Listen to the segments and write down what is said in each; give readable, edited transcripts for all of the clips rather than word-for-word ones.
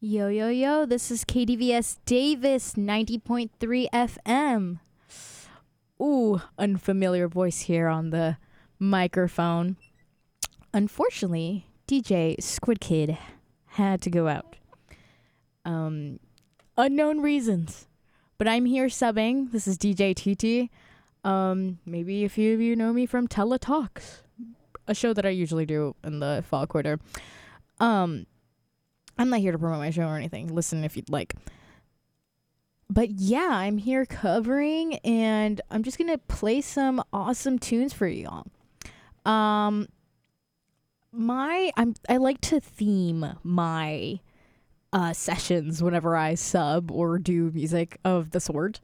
Yo, yo, yo, this is KDVS Davis 90.3 FM. Ooh, unfamiliar voice here on the microphone. Unfortunately, DJ Squid Kid had to go out. Unknown reasons. But I'm here subbing. This is DJ TT. Maybe a few of you know me from Teletalks, a show that I usually do in the fall quarter. I'm not here to promote my show or anything. Listen if you'd like. But yeah, I'm here covering, and I'm just gonna play some awesome tunes for y'all. I like to theme my sessions whenever I sub or do music of the sort.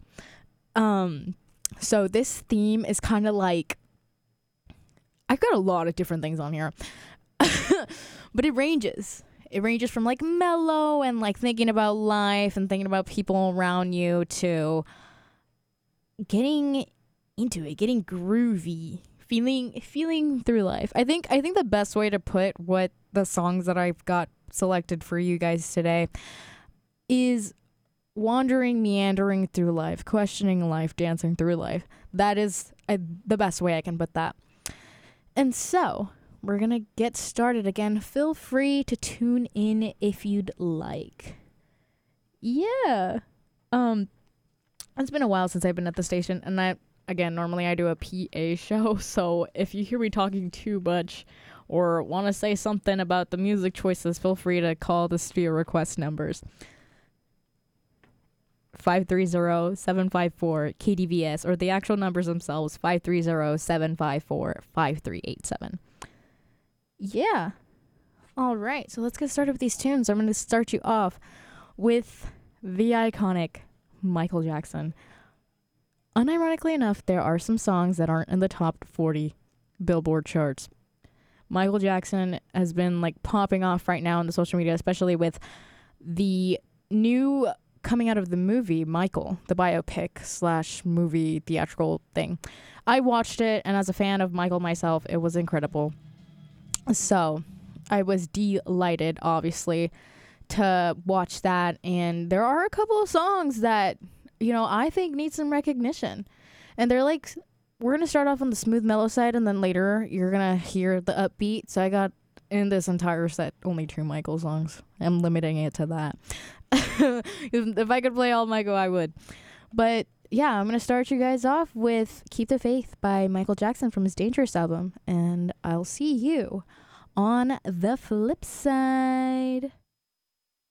So this theme is kind of like, I've got a lot of different things on here, but it ranges. It ranges from like mellow and like thinking about life and thinking about people around you to getting into it, getting groovy, feeling through life. I think the best way to put what the songs that I've got selected for you guys today is wandering, meandering through life, questioning life, dancing through life. That is the best way I can put that. And so we're going to get started again. Feel free to tune in if you'd like. Yeah. It's been a while since I've been at the station, and normally I do a PA show, so if you hear me talking too much or want to say something about the music choices, feel free to call the studio request numbers. 530-754-KDVS, or the actual numbers themselves, 530-754-5387. Yeah. All right. So let's get started with these tunes. I'm going to start you off with the iconic Michael Jackson. Unironically enough, there are some songs that aren't in the top 40 Billboard charts. Michael Jackson has been like popping off right now in the social media, especially with the new coming out of the movie Michael, the biopic / movie theatrical thing. I watched it, and as a fan of Michael myself, it was incredible. So I was delighted, obviously, to watch that. And there are a couple of songs that, I think need some recognition. And they're like, we're going to start off on the smooth, mellow side, and then later you're going to hear the upbeat. So I got in this entire set only 2 Michael songs. I'm limiting it to that. If I could play all Michael, I would. But yeah, I'm going to start you guys off with Keep the Faith by Michael Jackson from his Dangerous album. And I'll see you on the flip side.